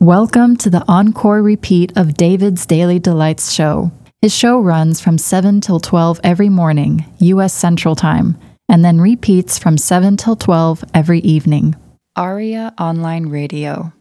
Welcome to the encore repeat of David's Daily Delights show. His show runs from 7 till 12 every morning, U.S. Central Time, and then repeats from 7 till 12 every evening. ARIA Online Radio.